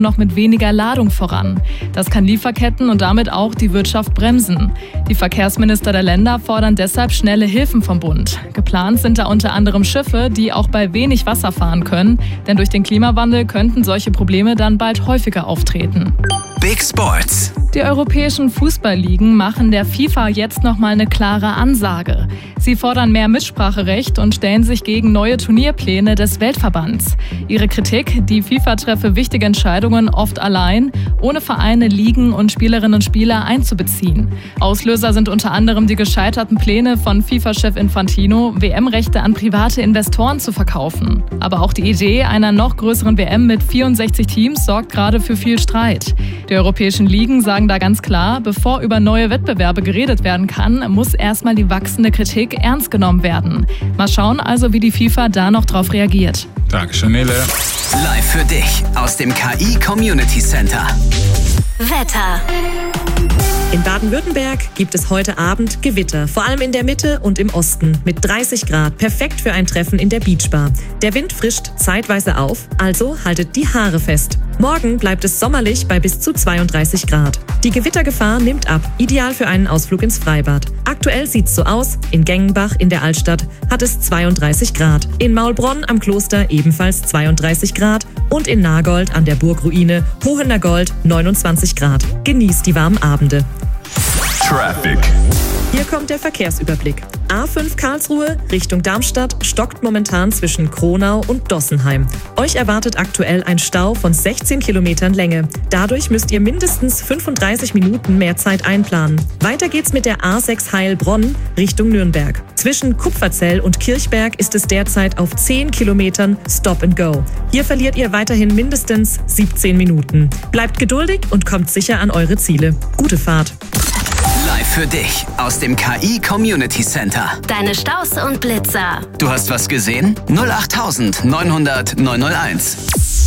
noch mit weniger Ladung voran. Das kann Lieferketten und damit auch die Wirtschaft bremsen. Die Verkehrsminister der Länder fordern deshalb schnelle Hilfen vom Bund. Geplant sind da unter anderem Schiffe, die auch bei wenig Wasser fahren können. Denn durch den Klimawandel könnten solche Probleme dann bald häufiger auftreten. Big Sports. Die europäischen Fußballligen machen der FIFA jetzt nochmal eine klare Ansage. Sie fordern mehr Mitspracherecht und stellen sich gegen neue Turnierpläne des Weltverbands. Ihre Kritik: Die FIFA treffe wichtige Entscheidungen oft allein, ohne Vereine, Ligen und Spielerinnen und Spieler einzubeziehen. Auslöser sind unter anderem die gescheiterten Pläne von FIFA-Chef Infantino, WM-Rechte an private Investoren zu verkaufen. Aber auch die Idee einer noch größeren WM mit 64 Teams sorgt gerade für viel Streit. Die europäischen Ligen sagen da ganz klar, bevor über neue Wettbewerbe geredet werden kann, muss erstmal die wachsende Kritik ernst genommen werden. Mal schauen also, wie die FIFA da noch drauf reagiert. Dankeschön, Nele. Live für dich aus dem KI Community Center. Wetter. In Baden-Württemberg gibt es heute Abend Gewitter, vor allem in der Mitte und im Osten, mit 30 Grad, perfekt für ein Treffen in der Beachbar. Der Wind frischt zeitweise auf, also haltet die Haare fest. Morgen bleibt es sommerlich bei bis zu 32 Grad. Die Gewittergefahr nimmt ab, ideal für einen Ausflug ins Freibad. Aktuell sieht's so aus: in Gengenbach in der Altstadt hat es 32 Grad, in Maulbronn am Kloster ebenfalls 32 Grad und in Nagold an der Burgruine Hohener Gold 29 Grad. Genießt die warmen Abende. Traffic. Hier kommt der Verkehrsüberblick. A5 Karlsruhe Richtung Darmstadt stockt momentan zwischen Kronau und Dossenheim. Euch erwartet aktuell ein Stau von 16 Kilometern Länge. Dadurch müsst ihr mindestens 35 Minuten mehr Zeit einplanen. Weiter geht's mit der A6 Heilbronn Richtung Nürnberg. Zwischen Kupferzell und Kirchberg ist es derzeit auf 10 Kilometern Stop and Go. Hier verliert ihr weiterhin mindestens 17 Minuten. Bleibt geduldig und kommt sicher an eure Ziele. Gute Fahrt. Live für dich aus dem KI Community Center. Deine Staus und Blitzer. Du hast was gesehen? 08900 901.